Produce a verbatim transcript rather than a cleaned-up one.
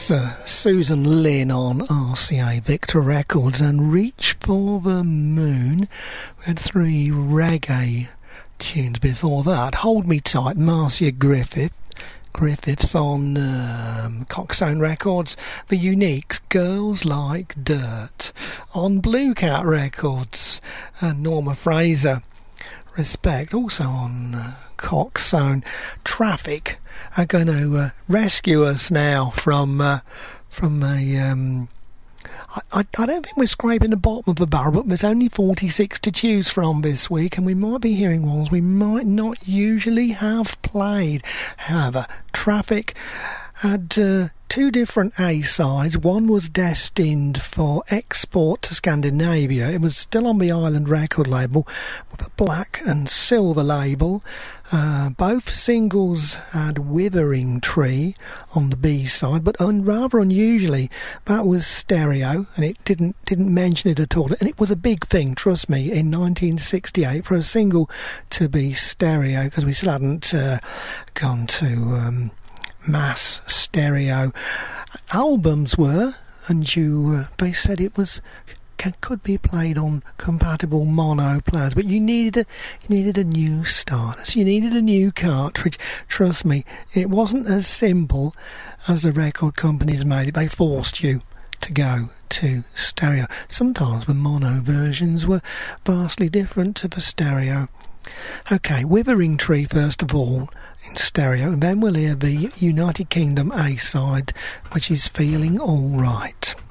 That's uh, Susan Lynn on R C A Victor Records, and Reach for the Moon. We had three reggae tunes before that. Hold Me Tight, Marcia Griffith. Griffiths on um, Coxsone Records. The Uniques, Girls Like Dirt. On Blue Cat Records, and Norma Fraser, Respect. Also on uh, Coxsone. Traffic are going to uh, rescue us now from uh, from a um, I, I, I don't think we're scraping the bottom of the barrel, but there's only forty-six to choose from this week, and we might be hearing ones we might not usually have played. However, Traffic had uh, two different A-sides. One was destined for export to Scandinavia. It was still on the Island record label with a black and silver label. Uh, both singles had Withering Tree on the B-side, but un- rather unusually, that was stereo, and it didn't didn't mention it at all. And it was a big thing, trust me, in nineteen sixty-eight for a single to be stereo, because we still hadn't uh, gone to um, mass stereo. Albums were, and you uh, they said it was can, could be played on compatible mono players, but you needed a you needed a new stylus, you needed a new cartridge. Trust me, it wasn't as simple as the record companies made it. They forced you to go to stereo. Sometimes the mono versions were vastly different to the stereo. Okay, Withering Tree first of all in stereo, and then we'll hear the United Kingdom A-side, which is Feeling All Right.